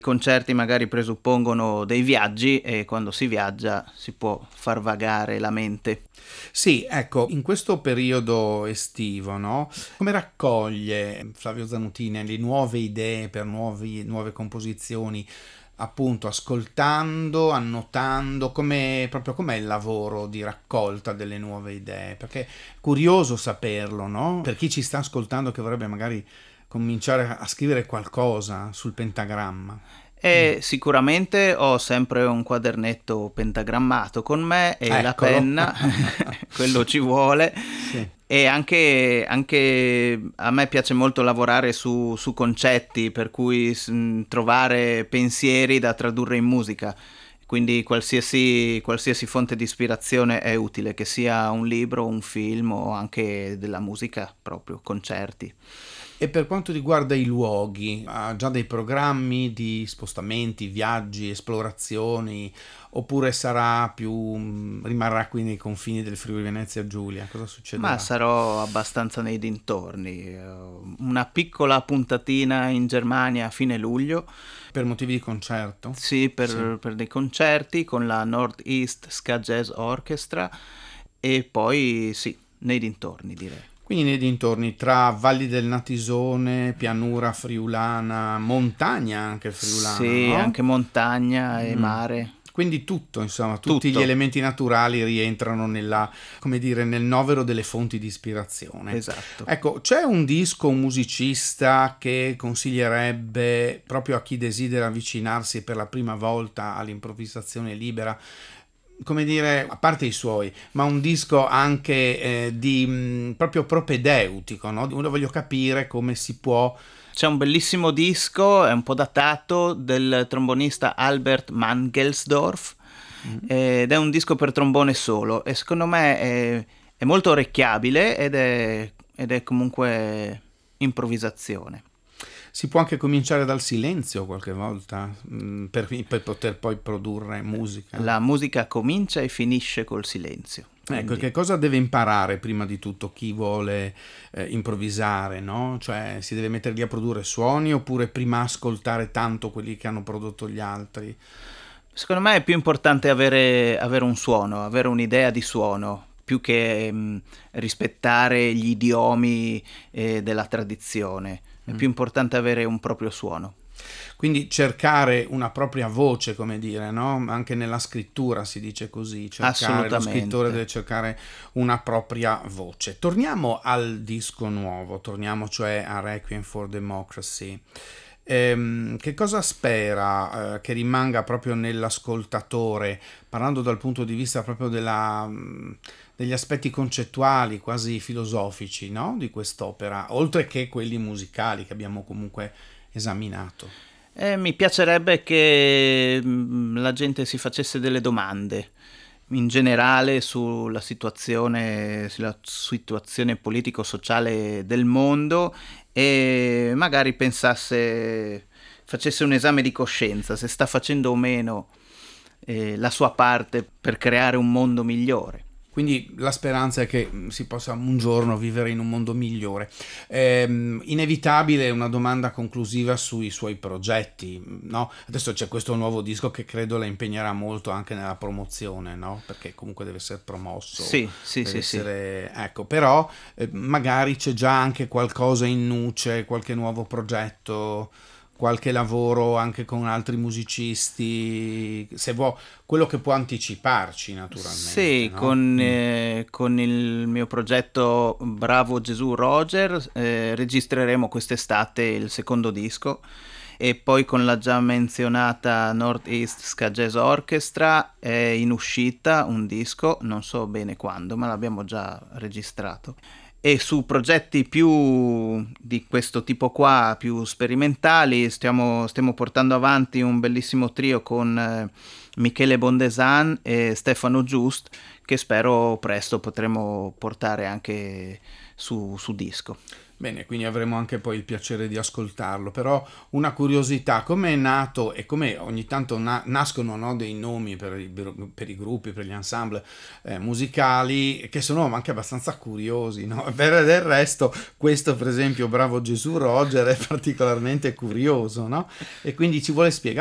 I concerti magari presuppongono dei viaggi e quando si viaggia si può far vagare la mente. Sì, ecco, in questo periodo estivo, no? Come raccoglie Flavio Zanutini le nuove idee per nuove composizioni, appunto ascoltando, annotando, proprio com'è il lavoro di raccolta delle nuove idee? Perché è curioso saperlo, no? Per chi ci sta ascoltando che vorrebbe magari cominciare a scrivere qualcosa sul pentagramma. E sicuramente ho sempre un quadernetto pentagrammato con me e la Eccolo. penna, quello ci vuole. Sì. E anche a me piace molto lavorare su concetti, per cui trovare pensieri da tradurre in musica. Quindi qualsiasi fonte di ispirazione è utile, che sia un libro, un film o anche della musica, proprio concerti. E per quanto riguarda i luoghi, ha già dei programmi di spostamenti, viaggi, esplorazioni, oppure rimarrà qui nei confini del Friuli Venezia Giulia? Cosa Ma succederà? sarò abbastanza nei dintorni. Una piccola puntatina in Germania a fine luglio, Per motivi di concerto? sì, Sì. per dei concerti con la Northeast Ska Jazz Orchestra e poi sì, nei dintorni direi. Quindi nei dintorni, tra Valli del Natisone, pianura friulana, montagna anche friulana, Sì, anche no? montagna e Mm. mare, Quindi tutto, insomma, tutti gli tutto, elementi naturali rientrano come dire, nel novero delle fonti di ispirazione. esatto. Ecco, c'è un disco, un musicista che consiglierebbe proprio a chi desidera avvicinarsi per la prima volta all'improvvisazione libera? Come dire, a parte i suoi, ma un disco anche proprio propedeutico, no? Io voglio capire come si può. C'è un bellissimo disco, è un po' datato, del trombonista Albert Mangelsdorf ed è un disco per trombone solo e secondo me è molto orecchiabile ed è comunque improvvisazione. Si può anche cominciare dal silenzio qualche volta, per poter poi produrre musica. La musica comincia e finisce col silenzio, Ecco, quindi che cosa deve imparare prima di tutto chi vuole improvvisare, no? Cioè, si deve mettere lì a produrre suoni oppure prima ascoltare tanto quelli che hanno prodotto gli altri? secondo me è più importante avere un suono, avere un'idea di suono, più che rispettare gli idiomi della tradizione. È più importante avere un proprio suono. Quindi cercare una propria voce, come dire, no? Anche nella scrittura si dice così, lo scrittore Assolutamente. deve cercare una propria voce. Torniamo al disco nuovo, torniamo cioè a Requiem for Democracy. Che cosa spera che rimanga proprio nell'ascoltatore, parlando dal punto di vista proprio degli aspetti concettuali, quasi filosofici, no? Di quest'opera, oltre che quelli musicali che abbiamo comunque esaminato? Mi piacerebbe che la gente si facesse delle domande in generale sulla situazione politico-sociale del mondo e magari facesse un esame di coscienza se sta facendo o meno la sua parte per creare un mondo migliore. Quindi la speranza è che si possa un giorno vivere in un mondo migliore. Inevitabile una domanda conclusiva sui suoi progetti, no? Adesso c'è questo nuovo disco che credo la impegnerà molto anche nella promozione, no? Perché comunque deve essere promosso, Sì, sì, deve sì, sì. essere. Ecco, però magari c'è già anche qualcosa in nuce, qualche nuovo progetto, qualche lavoro anche con altri musicisti, se vuoi, quello che può anticiparci naturalmente, Sì, no? con il mio progetto Bravo Gesù Roger registreremo quest'estate il secondo disco e poi con la già menzionata Northeast Ska Jazz Orchestra è in uscita un disco, non so bene quando, ma l'abbiamo già registrato. E su progetti più di questo tipo qua, più sperimentali, stiamo portando avanti un bellissimo trio con Michele Bondesan e Stefano Giust, che spero presto potremo portare anche su disco. Bene, quindi avremo anche poi il piacere di ascoltarlo, però una curiosità, come è nato e come ogni tanto nascono, no, dei nomi per i gruppi, per gli ensemble musicali, che sono anche abbastanza curiosi, no? Del resto, questo per esempio, Bravo Gesù Roger, è particolarmente curioso, no? E quindi ci vuole spiegare